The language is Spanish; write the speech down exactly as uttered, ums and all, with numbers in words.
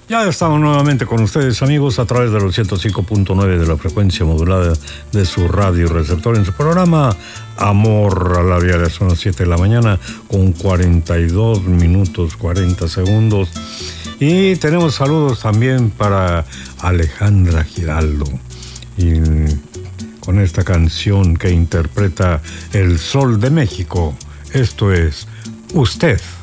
Ya estamos nuevamente con ustedes, amigos, a través de los ciento cinco punto nueve de la frecuencia modulada de su radio receptor en su programa Amor a la Vida. Son las siete de la mañana con cuarenta y dos minutos, cuarenta segundos. Y tenemos saludos también para Alejandra Giraldo. Y con esta canción que interpreta El Sol de México, esto es Usted.